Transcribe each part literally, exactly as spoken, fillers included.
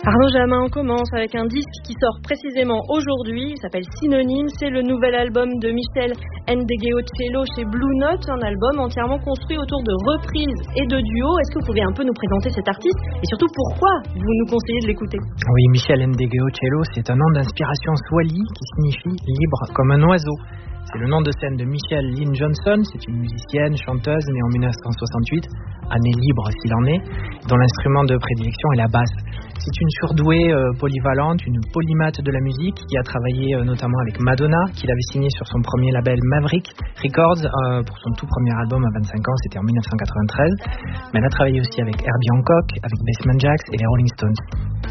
Arnaud Jamin, on commence avec un disque qui sort précisément aujourd'hui. Il s'appelle Synonyme. C'est le nouvel album de Michel Ndegeocello chez Blue Note, un album entièrement construit autour de reprises et de duos. Est-ce que vous pouvez un peu nous présenter cet artiste et surtout pourquoi vous nous conseillez de l'écouter? Oui, Michel Ndegeocello, c'est un nom d'inspiration swahili qui signifie libre comme un oiseau. C'est le nom de scène de Michelle Lynn Johnson, c'est une musicienne, chanteuse née en dix-neuf cent soixante-huit, année libre s'il en est, dont l'instrument de prédilection est la basse. C'est une surdouée euh, polyvalente, une polymathe de la musique qui a travaillé euh, notamment avec Madonna, qu'il avait signé sur son premier label Maverick Records euh, pour son tout premier album à vingt-cinq ans, c'était en dix-neuf cent quatre-vingt-treize. Mais elle a travaillé aussi avec Herbie Hancock, avec Basement Jaxx et les Rolling Stones.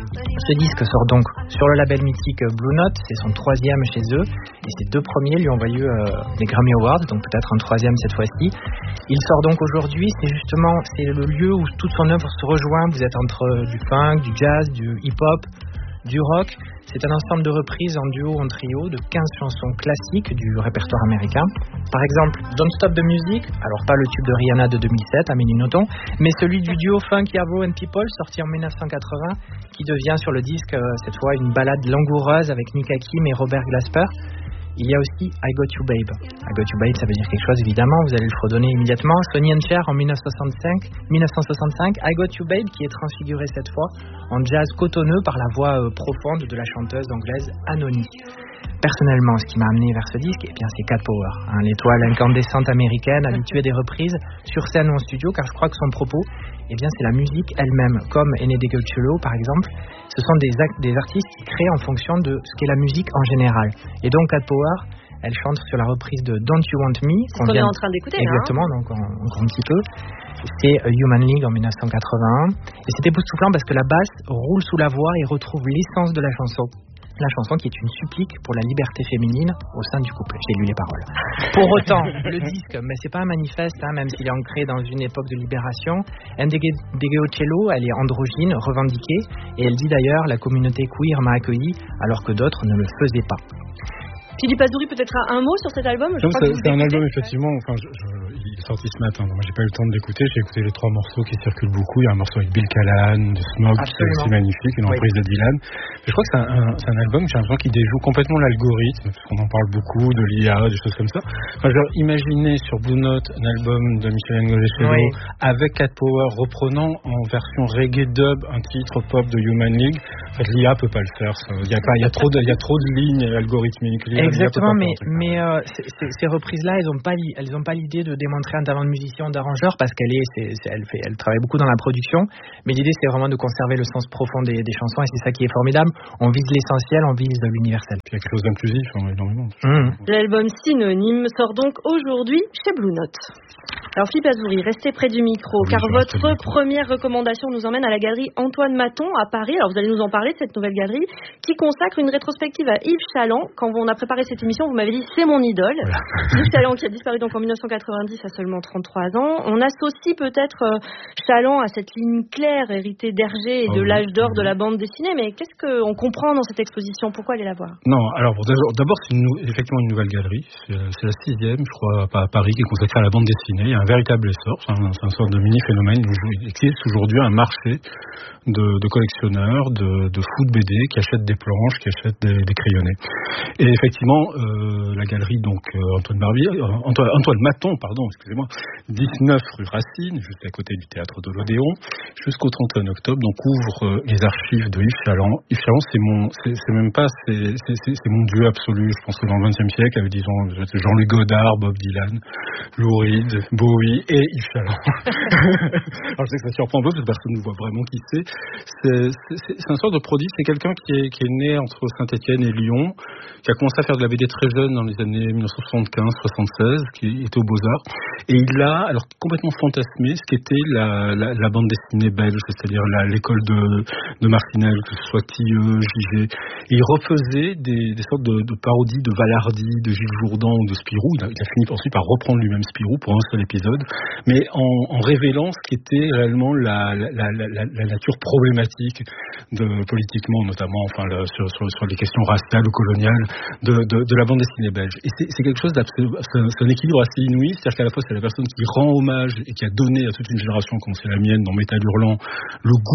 Ce disque sort donc sur le label mythique Blue Note, c'est son troisième chez eux, et ces deux premiers lui ont valu euh, les Grammy Awards, donc peut-être un troisième cette fois-ci. Il sort donc aujourd'hui, c'est justement c'est le lieu où toute son œuvre se rejoint. Vous êtes entre du funk, du jazz, du hip-hop, du rock. C'est un ensemble de reprises en duo ou en trio de quinze chansons classiques du répertoire américain. Par exemple, Don't Stop the Music, alors pas le tube de Rihanna de deux mille sept, Amélie Nothomb, mais celui du duo Funk Yavo and People, sorti en dix-neuf cent quatre-vingts, qui devient sur le disque, euh, cette fois, une ballade langoureuse avec Nika Kim et Robert Glasper. Il y a aussi I Got You Babe. I Got You Babe, ça veut dire quelque chose, évidemment, vous allez le fredonner immédiatement. Sonny and Cher en dix-neuf cent soixante-cinq, I Got You Babe, qui est transfiguré cette fois en jazz cotonneux par la voix euh, profonde de la chanteuse anglaise Anony. Personnellement, ce qui m'a amené vers ce disque, eh bien, c'est Cat Power, hein, l'étoile incandescente américaine, habituée des reprises sur scène ou en studio, car je crois que son propos, eh bien, c'est la musique elle-même, comme Ndegeocello par exemple. Ce sont des, act- des artistes qui créent en fonction de ce qu'est la musique en général. Et donc Cat Power, elle chante sur la reprise de Don't You Want Me, c'est qu'on vient... est en train d'écouter. Exactement, là, hein. donc encore un petit peu. C'est Human League en dix-neuf cent quatre-vingt-un, et c'est époustouflant parce que la basse roule sous la voix et retrouve l'essence de la chanson. La chanson qui est une supplique pour la liberté féminine au sein du couple. J'ai lu les paroles. Pour autant, le disque, mais c'est pas un manifeste, hein, même s'il est ancré dans une époque de libération. Ndegeocello, elle est androgyne, revendiquée, et elle dit d'ailleurs la communauté queer m'a accueilli alors que d'autres ne le faisaient pas. Philippe Azouri, peut-être un mot sur cet album? Je non, crois c'est, que c'est un album, effectivement, enfin, je, je, il est sorti ce matin, donc moi j'ai pas eu le temps de l'écouter, j'ai écouté les trois morceaux qui circulent beaucoup, il y a un morceau avec Bill Callahan, de Smog, qui est aussi magnifique, une reprise oui. de Dylan. Mais je crois que c'est un, un, c'est un album, j'ai l'impression qu'il déjoue complètement l'algorithme, parce qu'on en parle beaucoup, de l'I A, des choses comme ça. Enfin, genre, imaginez sur Blue Note un album de Michel Ndegeocello oui. avec Cat Power reprenant en version reggae dub un titre pop de Human League. En fait, l'I A peut pas le faire, ça. Il y a pas, il y a trop de, il y a trop de lignes algorithmiques. Exactement, mais Mais euh, c'est, c'est, ces reprises-là, elles n'ont pas, elles ont pas l'idée de démontrer un talent de musicien ou d'arrangeur parce qu'elle est, c'est, c'est, elle fait, elle travaille beaucoup dans la production. Mais l'idée, c'est vraiment de conserver le sens profond des, des chansons et c'est ça qui est formidable. On vise l'essentiel, on vise l'universel. Il y a quelque chose d'inclusif, hein, énormément. Mmh. L'album Synonyme sort donc aujourd'hui chez Blue Note. Alors Philippe Azouri, restez près du micro, oui, car votre première recommandation nous emmène à la galerie Antoine Maton à Paris. Alors vous allez nous en parler de cette nouvelle galerie qui consacre une rétrospective à Yves Chaland. Quand on a préparé cette émission, vous m'avez dit c'est mon idole. Voilà. Yves Chaland qui a disparu donc en dix-neuf cent quatre-vingt-dix à seulement trente-trois ans. On associe peut-être euh, Chaland à cette ligne claire héritée d'Hergé et de oh, l'âge d'or oui. de la bande dessinée, mais qu'est-ce qu'on comprend dans cette exposition? Pourquoi aller la voir? Non, alors d'abord, d'abord c'est une, effectivement une nouvelle galerie. C'est, c'est la sixième, je crois, à Paris, qui est consacrée à la bande dessinée. Il y a un véritable essor, c'est un, c'est un sorte de mini-phénomène. Il existe aujourd'hui un marché de, de collectionneurs, de, de fous de B D qui achètent des planches, qui achètent des, des crayonnés. Et effectivement, euh, la galerie donc euh, Antoine Barbier, euh, Antoine, Antoine Maton, pardon, excusez-moi, dix-neuf rue Racine, juste à côté du théâtre de l'Odéon, jusqu'au trente et un octobre, donc ouvre euh, les archives de Yves Chaland. Yves Chaland, c'est mon, c'est, c'est même pas, c'est, c'est, c'est, c'est mon dieu absolu. Je pense que dans le vingtième siècle, avec disons Jean-Luc Godard, Bob Dylan, Lou Reed, Bowie et Yves Chaland. Alors je sais que ça surprend un peu parce que personne ne voit vraiment qui c'est. C'est, c'est, c'est un sorte de prodige. C'est quelqu'un qui est, qui est né entre Saint-Étienne et Lyon, qui a commencé à faire de la B D très jeune dans les années dix-neuf cent soixante-quinze soixante-seize, qui était aux Beaux-Arts. Et il a alors complètement fantasmé ce qu'était la, la, la bande dessinée belge, c'est-à-dire la, l'école de, de Martinel, que ce soit Tilleux, J G. Et il refaisait des, des sortes de, de parodies de Valardy, de Gilles Jourdan ou de Spirou. Il a, il a fini ensuite par reprendre lui-même Spirou pour un seul épisode, mais en, en révélant ce qu'était réellement la, la, la, la, la nature problématique de, politiquement, notamment enfin, le, sur, sur, sur les questions raciales ou coloniales de, de, de la bande dessinée belge. Et c'est, c'est quelque chose d'absolument, c'est un, c'est un équilibre assez inouï, c'est-à-dire qu'à la fois c'est la personne qui rend hommage et qui a donné à toute une génération, comme c'est la mienne, dans Métal Hurlant, le goût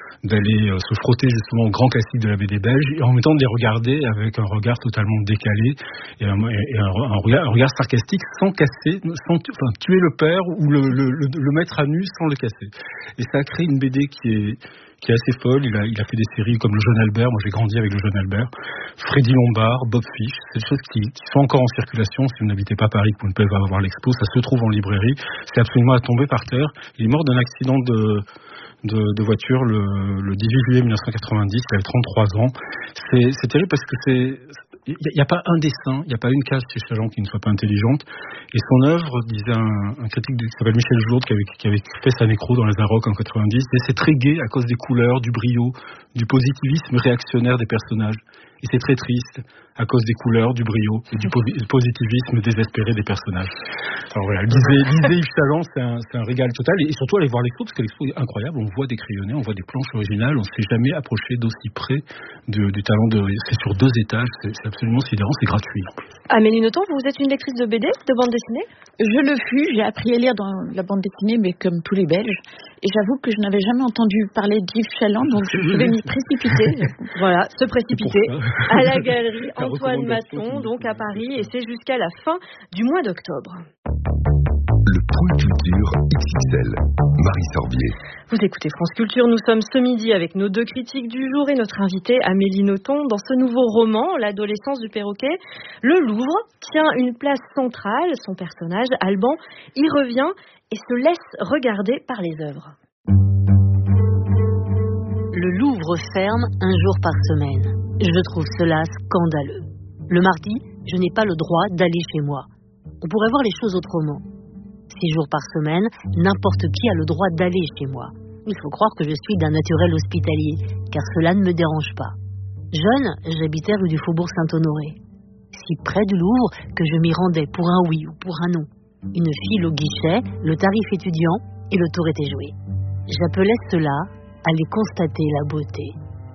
d'aller euh, se frotter justement aux grands classiques de la B D belge, et en même temps de les regarder avec un regard totalement décalé et un, et un, un, regard, un regard sarcastique, sans casser, sans tu, enfin, tuer le père ou le, le, le, le mettre à nu sans le casser. Et ça a créé une B D qui est qui est assez folle. Il a, il a fait des séries comme Le Jeune Albert. Moi, j'ai grandi avec Le Jeune Albert. Freddy Lombard, Bob Fish. C'est des choses qui, qui sont encore en circulation. Si vous n'habitez pas Paris, vous ne pouvez pas avoir l'expo. Ça se trouve en librairie. C'est absolument à tomber par terre. Il est mort d'un accident de, de, de voiture le, le dix-huit juillet mille neuf cent quatre-vingt-dix. Il avait trente-trois ans. C'est, c'est terrible parce que c'est... Il n'y a, a pas un dessin, il n'y a pas une case chez Chaland qui ne soit pas intelligente. Et son œuvre, disait un, un critique qui s'appelle Michel Jourde, qui avait, qui avait fait sa nécro dans les Arocs en quatre-vingt-dix, et c'est très gai à cause des couleurs, du brio, du positivisme réactionnaire des personnages. Et c'est très triste à cause des couleurs, du brio et du positivisme désespéré des personnages. Alors voilà, lisez, lisez Yves Chaland, c'est un, c'est un régal total. Et surtout, allez voir l'expo, parce que l'expo est incroyable. On voit des crayonnés, on voit des planches originales. On ne s'est jamais approché d'aussi près de, du talent de... C'est sur deux étages, c'est, c'est absolument sidérant, c'est gratuit en plus. Amélie Nothomb, vous êtes une lectrice de B D, de bande dessinée ? Je le fus, j'ai appris à lire dans la bande dessinée, mais comme tous les Belges. Et j'avoue que je n'avais jamais entendu parler d'Yves Chaland, donc je vais m'y précipiter. Voilà, se précipiter à la galerie Antoine Maton, donc à Paris, et c'est jusqu'à la fin du mois d'octobre. Le point culture X X L, Marie Sorbier. Vous écoutez France Culture, nous sommes ce midi avec nos deux critiques du jour et notre invitée Amélie Nothomb. Dans ce nouveau roman, L'adolescence du perroquet, le Louvre tient une place centrale. Son personnage, Alban, y revient et se laisse regarder par les œuvres. Le Louvre ferme un jour par semaine. Je trouve cela scandaleux. Le mardi, je n'ai pas le droit d'aller chez moi. On pourrait voir les choses autrement. Six jours par semaine, n'importe qui a le droit d'aller chez moi. Il faut croire que je suis d'un naturel hospitalier, car cela ne me dérange pas. Jeune, j'habitais rue du Faubourg Saint-Honoré. Si près du Louvre que je m'y rendais pour un oui ou pour un non. Une file au guichet, le tarif étudiant, et le tour était joué. J'appelais cela aller constater la beauté.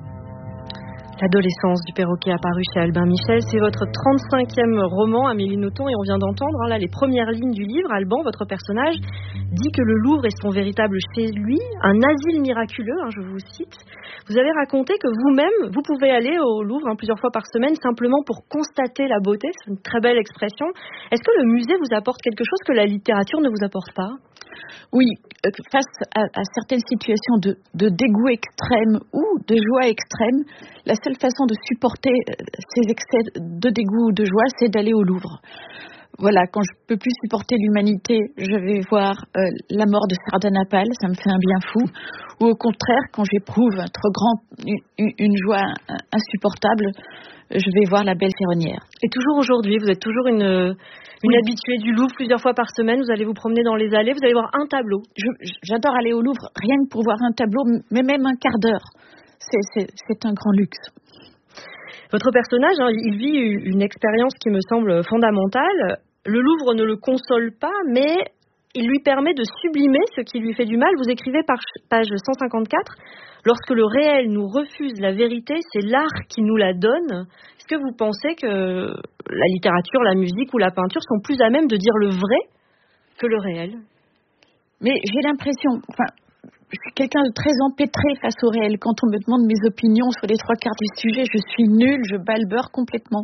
L'adolescence du perroquet apparu chez Albin Michel, c'est votre trente-cinquième roman, Amélie Nothomb, et on vient d'entendre hein, là les premières lignes du livre. Alban, votre personnage, dit que le Louvre est son véritable chez lui, un asile miraculeux, hein, je vous cite. Vous avez raconté que vous-même, vous pouvez aller au Louvre hein, plusieurs fois par semaine simplement pour constater la beauté, c'est une très belle expression. Est-ce que le musée vous apporte quelque chose que la littérature ne vous apporte pas ? Oui, face à, à certaines situations de, de dégoût extrême ou de joie extrême, la seule façon de supporter ces excès de dégoût ou de joie, c'est d'aller au Louvre. Voilà, quand je peux plus supporter l'humanité, je vais voir euh, la mort de Sardanapale, ça me fait un bien fou. Ou au contraire, quand j'éprouve un trop grand, une, une joie insupportable, je vais voir la Belle Ferronnière. Et toujours aujourd'hui, vous êtes toujours une, une oui. habituée du Louvre, plusieurs fois par semaine, vous allez vous promener dans les allées, vous allez voir un tableau. Je, j'adore aller au Louvre, rien que pour voir un tableau, mais même un quart d'heure. C'est, c'est, c'est un grand luxe. Votre personnage, hein, il vit une expérience qui me semble fondamentale. Le Louvre ne le console pas, mais il lui permet de sublimer ce qui lui fait du mal. Vous écrivez par page cent cinquante-quatre, « Lorsque le réel nous refuse la vérité, c'est l'art qui nous la donne ». Est-ce que vous pensez que la littérature, la musique ou la peinture sont plus à même de dire le vrai que le réel ? Mais j'ai l'impression... Enfin, je suis quelqu'un de très empêtré face au réel. Quand on me demande mes opinions sur les trois quarts du sujet, je suis nulle, je bats le beurre complètement.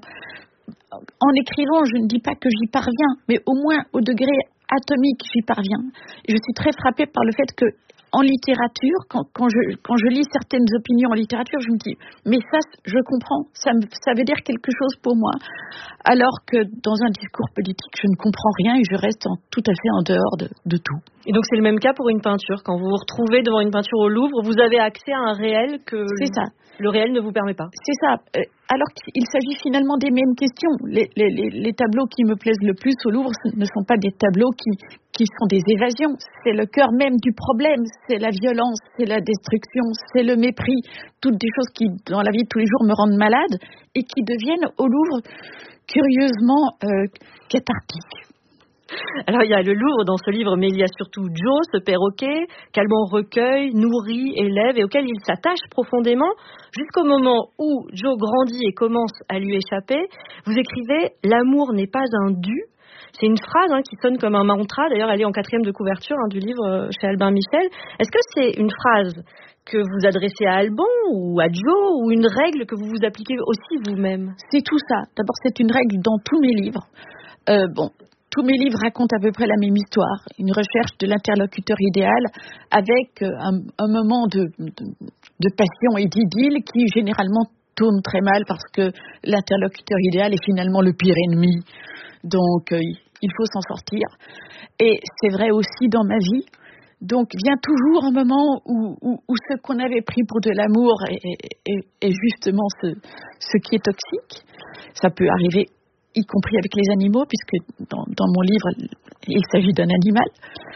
En écrivant, je ne dis pas que j'y parviens, mais au moins au degré atomique, j'y parviens. Et je suis très frappée par le fait que, en littérature, quand, quand, je, quand je lis certaines opinions en littérature, je me dis, mais ça, je comprends, ça, me, ça veut dire quelque chose pour moi. Alors que dans un discours politique, je ne comprends rien et je reste en, tout à fait en dehors de, de tout. Et donc c'est le même cas pour une peinture. Quand vous vous retrouvez devant une peinture au Louvre, vous avez accès à un réel que c'est ça. Le réel ne vous permet pas. C'est ça. Alors qu'il s'agit finalement des mêmes questions. Les, les, les, les tableaux qui me plaisent le plus au Louvre ne sont pas des tableaux qui, qui sont des évasions. C'est le cœur même du problème. C'est la violence, c'est la destruction, c'est le mépris. Toutes des choses qui, dans la vie de tous les jours, me rendent malade et qui deviennent au Louvre curieusement euh, cathartiques. Alors il y a le Louvre dans ce livre, mais il y a surtout Joe, ce perroquet, qu'Alban recueille, nourrit, élève et auquel il s'attache profondément jusqu'au moment où Joe grandit et commence à lui échapper. Vous écrivez « L'amour n'est pas un dû ». C'est une phrase hein, qui sonne comme un mantra. D'ailleurs, elle est en quatrième de couverture hein, du livre euh, chez Albin Michel. Est-ce que c'est une phrase que vous adressez à Alban ou à Joe ou une règle que vous vous appliquez aussi vous-même? C'est tout ça. D'abord, c'est une règle dans tous mes livres. Euh, bon, tous mes livres racontent à peu près la même histoire. Une recherche de l'interlocuteur idéal avec un, un moment de, de, de passion et d'idylle qui généralement tourne très mal parce que l'interlocuteur idéal est finalement le pire ennemi. Donc, euh, il faut s'en sortir. Et c'est vrai aussi dans ma vie. Donc, vient toujours un moment où, où, où ce qu'on avait pris pour de l'amour est, est, est justement ce, ce qui est toxique. Ça peut arriver, y compris avec les animaux, puisque dans, dans mon livre, il s'agit d'un animal.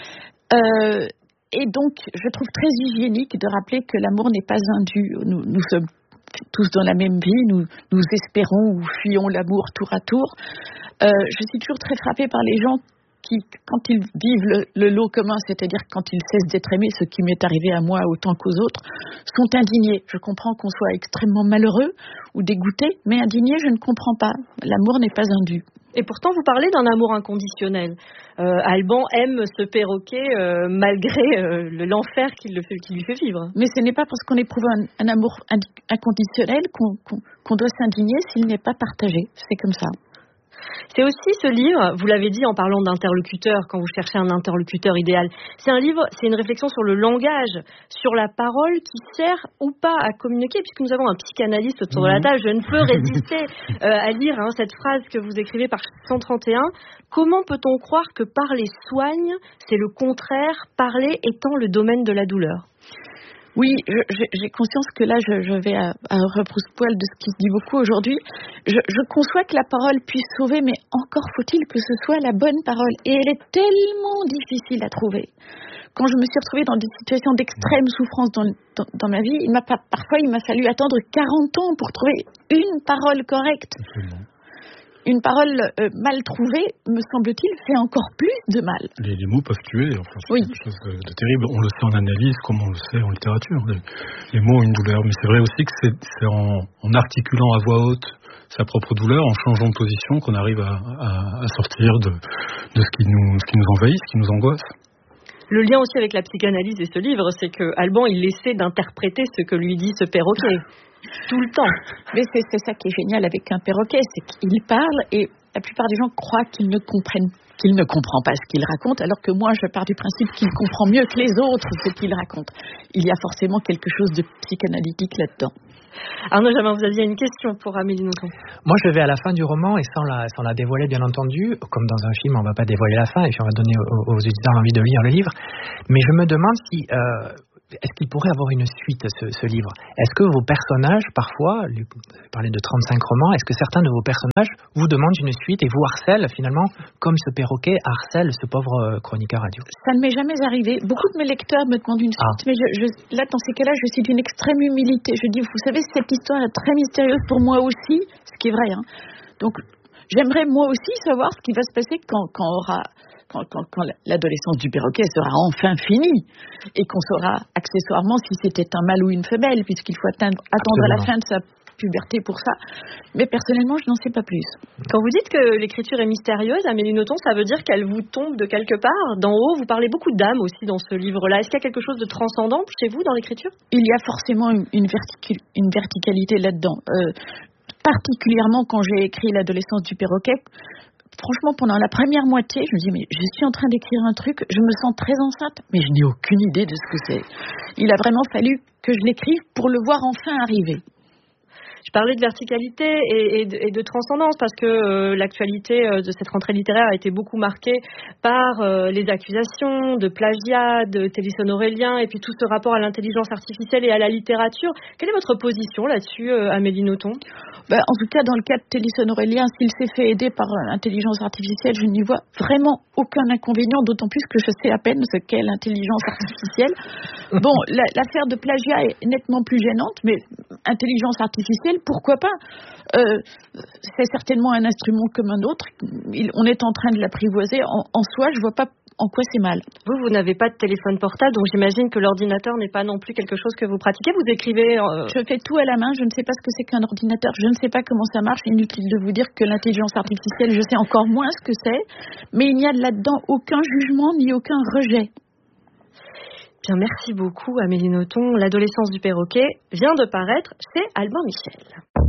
Euh, et donc, je trouve très hygiénique de rappeler que l'amour n'est pas un dû. Nous, nous sommes tous dans la même vie, nous, nous espérons ou fuyons l'amour tour à tour. Euh, je suis toujours très frappée par les gens qui, quand ils vivent le, le lot commun, c'est-à-dire quand ils cessent d'être aimés, ce qui m'est arrivé à moi autant qu'aux autres, sont indignés. Je comprends qu'on soit extrêmement malheureux ou dégoûté, mais indigné, je ne comprends pas. L'amour n'est pas un dû. Et pourtant, vous parlez d'un amour inconditionnel. Euh, Alban aime ce perroquet euh, malgré euh, l'enfer qu'il, le fait, qu'il lui fait vivre. Mais ce n'est pas parce qu'on éprouve un, un amour inconditionnel qu'on, qu'on, qu'on doit s'indigner s'il n'est pas partagé. C'est comme ça. C'est aussi ce livre, vous l'avez dit en parlant d'interlocuteur, quand vous cherchez un interlocuteur idéal, c'est un livre, c'est une réflexion sur le langage, sur la parole qui sert ou pas à communiquer, puisque nous avons un psychanalyste autour de la table, je ne peux résister euh, à lire hein, cette phrase que vous écrivez par cent trente et un. Comment peut-on croire que parler soigne, c'est le contraire, parler étant le domaine de la douleur? Oui, je, j'ai conscience que là, je, je vais à, à reprousse-poil de ce qui se dit beaucoup aujourd'hui. Je, je conçois que la parole puisse sauver, mais encore faut-il que ce soit la bonne parole. Et elle est tellement difficile à trouver. Quand je me suis retrouvée dans des situations d'extrême souffrance dans, dans, dans ma vie, il m'a pas, parfois il m'a fallu attendre quarante ans pour trouver une parole correcte. Absolument. Une parole euh, mal trouvée, me semble-t-il, fait encore plus de mal. Les, les mots peuvent tuer, enfin, c'est oui. quelque chose de, de terrible. On le sait en analyse, comme on le sait en littérature. Les, les mots ont une douleur, mais c'est vrai aussi que c'est, c'est en, en articulant à voix haute sa propre douleur, en changeant de position, qu'on arrive à, à, à sortir de, de ce, qui nous, ce qui nous envahit, ce qui nous angoisse. Le lien aussi avec la psychanalyse et ce livre, c'est que Alban, il essaie d'interpréter ce que lui dit ce perroquet. Tout le temps. Mais c'est, c'est ça qui est génial avec un perroquet, c'est qu'il parle et la plupart des gens croient qu'ils ne comprennent, qu'il ne comprend pas ce qu'il raconte, alors que moi je pars du principe qu'il comprend mieux que les autres ce qu'il raconte. Il y a forcément quelque chose de psychanalytique là-dedans. Arnaud Jamin, vous aviez une question pour Amélie Nothomb. Moi, je vais à la fin du roman et sans la, sans la dévoiler, bien entendu. Comme dans un film, on ne va pas dévoiler la fin et puis on va donner aux, aux éditeurs l'envie de lire le livre. Mais je me demande si... Euh, est-ce qu'il pourrait avoir une suite, ce, ce livre? Est-ce que vos personnages, parfois, vous parlez de trente-cinq romans, est-ce que certains de vos personnages vous demandent une suite et vous harcèlent, finalement, comme ce perroquet harcèle ce pauvre chroniqueur radio? Ça ne m'est jamais arrivé. Beaucoup de mes lecteurs me demandent une suite, ah. mais je, je, là, dans ces cas-là, je suis d'une extrême humilité. Je dis, vous savez, cette histoire est très mystérieuse pour moi aussi, ce qui est vrai. Hein. Donc, j'aimerais moi aussi savoir ce qui va se passer quand, quand on aura... Quand, quand, quand l'adolescence du perroquet sera enfin finie et qu'on saura accessoirement si c'était un mâle ou une femelle, puisqu'il faut atteindre, attendre Absolument. La fin de sa puberté pour ça. Mais personnellement, je n'en sais pas plus. Quand vous dites que l'écriture est mystérieuse, Amélie Nothomb, ça veut dire qu'elle vous tombe de quelque part, d'en haut. Vous parlez beaucoup d'âme aussi dans ce livre-là. Est-ce qu'il y a quelque chose de transcendant chez vous dans l'écriture? Il y a forcément une, une, vertic- une verticalité là-dedans. Euh, particulièrement quand j'ai écrit l'adolescence du perroquet, franchement, pendant la première moitié, je me dis, mais je suis en train d'écrire un truc, je me sens très enceinte, mais je n'ai aucune idée de ce que c'est. Il a vraiment fallu que je l'écrive pour le voir enfin arriver. Je parlais de verticalité et, et, de, et de transcendance parce que euh, l'actualité euh, de cette rentrée littéraire a été beaucoup marquée par euh, les accusations de plagiat de Télisson Aurélien et puis tout ce rapport à l'intelligence artificielle et à la littérature. Quelle est votre position là-dessus, euh, Amélie Nothomb? Ben, en tout cas, dans le cas de Télisson Aurélien, s'il s'est fait aider par l'intelligence artificielle, je n'y vois vraiment aucun inconvénient, d'autant plus que je sais à peine ce qu'est l'intelligence artificielle. Bon, la, l'affaire de plagiat est nettement plus gênante, mais intelligence artificielle, pourquoi pas? euh, C'est certainement un instrument comme un autre. Il, on est en train de l'apprivoiser. En, en soi, je ne vois pas en quoi c'est mal. Vous, vous n'avez pas de téléphone portable, donc j'imagine que l'ordinateur n'est pas non plus quelque chose que vous pratiquez. Vous écrivez... Euh... Je fais tout à la main, je ne sais pas ce que c'est qu'un ordinateur, je ne sais pas comment ça marche. Inutile de vous dire que l'intelligence artificielle, je sais encore moins ce que c'est, mais il n'y a là-dedans aucun jugement ni aucun rejet. Bien, merci beaucoup Amélie Nothomb. L'adolescence du perroquet vient de paraître chez Albin Michel.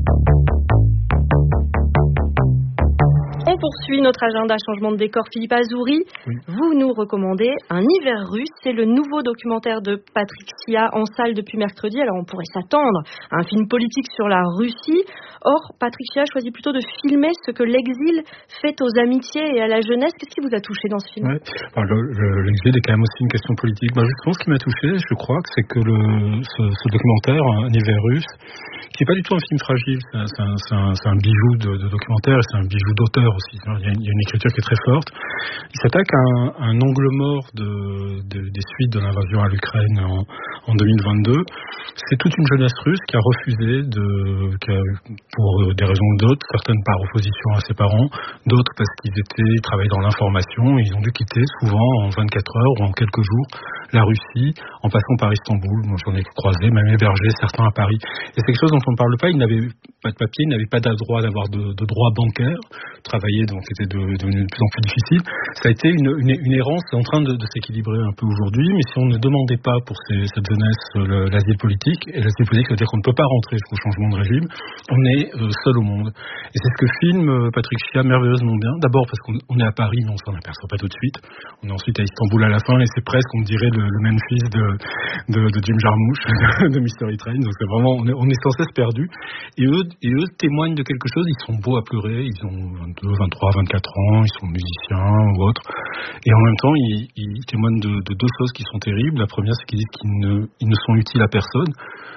On poursuit notre agenda changement de décor. Philippe Azouri, oui. Vous nous recommandez Un hiver russe. C'est le nouveau documentaire de Patrick Chia en salle depuis mercredi. Alors on pourrait s'attendre à un film politique sur la Russie. Or, Patrick Chia choisit plutôt de filmer ce que l'exil fait aux amitiés et à la jeunesse. Qu'est-ce qui vous a touché dans ce film? ouais. Alors, le, le, L'exil est quand même aussi une question politique. Bah, justement, ce qui m'a touché, je crois, c'est que le, ce, ce documentaire, Un hiver russe, qui n'est pas du tout un film fragile, c'est un, c'est un, c'est un, c'est un bijou de, de documentaire, et c'est un bijou d'auteur aussi. Il y, a une, il y a une écriture qui est très forte. Il s'attaque à un, à un angle mort de, de, des suites de l'invasion à l'Ukraine en, en deux mille vingt-deux. C'est toute une jeunesse russe qui a refusé, de, qui a, pour des raisons ou d'autres, certaines par opposition à ses parents, d'autres parce qu'ils étaient, ils travaillaient dans l'information, et ils ont dû quitter souvent en vingt-quatre heures ou en quelques jours la Russie, en passant par Istanbul. Moi, j'en ai croisé, même hébergé certains à Paris. Et c'est quelque chose dont on ne parle pas. Ils n'avaient pas de papier, ils n'avaient pas de droit d'avoir de, de droit bancaire. Travailler, donc, était de, devenu de plus en plus difficile. Ça a été une, une, une errance en train de, de s'équilibrer un peu aujourd'hui. Mais si on ne demandait pas pour ces, cette jeunesse le, l'asile politique, et l'asile politique, ça veut dire qu'on ne peut pas rentrer jusqu'au changement de régime, on est euh, seul au monde. Et c'est ce que filme euh, Patrick Chia merveilleusement bien. D'abord parce qu'on on est à Paris, mais on s'en aperçoit pas tout de suite. On est ensuite à Istanbul à la fin, et c'est presque, on dirait, le, le Memphis de, de, de Jim Jarmusch, de Mystery Train. Donc c'est vraiment, on est, on est sans cesse perdu. Et eux, et eux témoignent de quelque chose. Ils sont beaux à pleurer. Ils ont vingt-deux, vingt-trois, vingt-quatre ans. Ils sont musiciens ou autres. Et en même temps, ils, ils témoignent de, de deux choses qui sont terribles. La première, c'est qu'ils disent qu'ils ne, ils ne sont utiles à personne.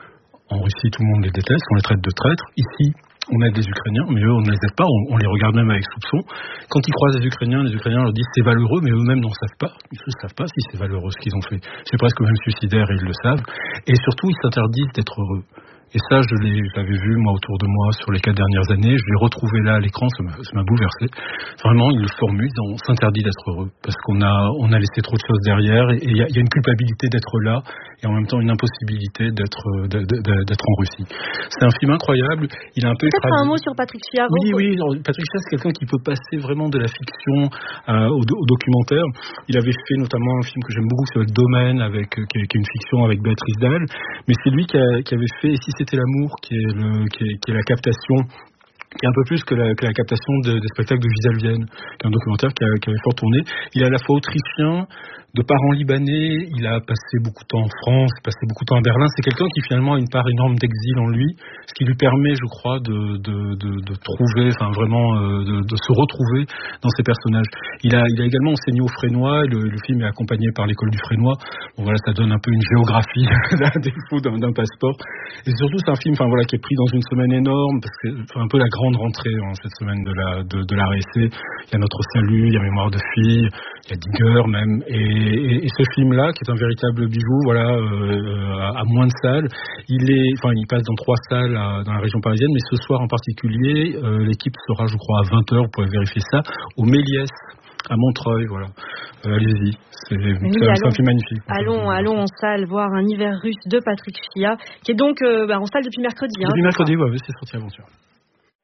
En Russie, tout le monde les déteste. On les traite de traîtres. Ici, on aide les Ukrainiens, mais eux, on ne les aide pas, on, on les regarde même avec soupçon. Quand ils croisent les Ukrainiens, les Ukrainiens leur disent c'est valeureux, mais eux-mêmes n'en savent pas. Ils ne savent pas si c'est valeureux ce qu'ils ont fait. C'est presque même suicidaire, et ils le savent. Et surtout, ils s'interdisent d'être heureux. Et ça, je, l'ai, je l'avais vu, moi, autour de moi, sur les quatre dernières années. Je l'ai retrouvé là, à l'écran, ça m'a, ça m'a bouleversé. Vraiment, ils le formulent, on s'interdit d'être heureux. Parce qu'on a, on a laissé trop de choses derrière, et il y, y a une culpabilité d'être là, et en même temps une impossibilité d'être, d'être en Russie. C'est un film incroyable. Il a un peu Peut-être écrasé. un mot sur Patrick Chia. Oui, oui. Patrick Chia, c'est quelqu'un qui peut passer vraiment de la fiction euh, au, au documentaire. Il avait fait notamment un film que j'aime beaucoup, c'est Le Domaine, avec, qui, est, qui est une fiction avec Béatrice Dalle. Mais c'est lui qui, a, qui avait fait Et si c'était l'amour, qui est, le, qui est, qui est la captation, qui est un peu plus que la, que la captation de, des spectacles de Gisèle Vienne, qui est un documentaire qui, a, qui avait fort tourné. Il est à la fois autrichien, de parents libanais, il a passé beaucoup de temps en France, passé beaucoup de temps à Berlin. C'est quelqu'un qui finalement a une part énorme d'exil en lui, ce qui lui permet, je crois, de, de, de, de trouver, enfin vraiment, euh, de, de se retrouver dans ses personnages. Il a, il a également enseigné au Fresnoy, le, le film est accompagné par l'école du Fresnoy. Donc voilà, ça donne un peu une géographie à défaut d'un, d'un passeport. Et surtout, c'est un film, enfin voilà, qui est pris dans une semaine énorme, parce que c'est un peu la grande rentrée en cette semaine de la, de, de la R S C. Il y a Notre Salut, il y a Mémoire de fille, il y a Digger même, et Et, et ce film-là, qui est un véritable bijou, voilà, euh, à, à moins de salles, il est, enfin, il passe dans trois salles à, dans la région parisienne, mais ce soir en particulier, euh, l'équipe sera, je crois, à vingt heures. Vous pouvez vérifier ça au Méliès, à Montreuil, voilà. Euh, allez-y, c'est, oui, c'est, allons, c'est un film magnifique. Allons, allons en salle voir Un hiver russe de Patrick Chia, qui est donc euh, bah, en salle depuis mercredi. Depuis hein, mercredi, oui, ouais, c'est sorti avant-hier.